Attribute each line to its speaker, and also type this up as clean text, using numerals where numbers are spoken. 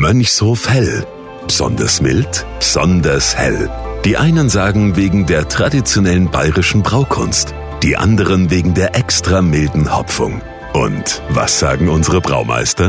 Speaker 1: Mönchshof Hell. Besonders mild, besonders hell. Die einen sagen wegen der traditionellen bayerischen Braukunst, die anderen wegen der extra milden Hopfung. Und was sagen unsere Braumeister?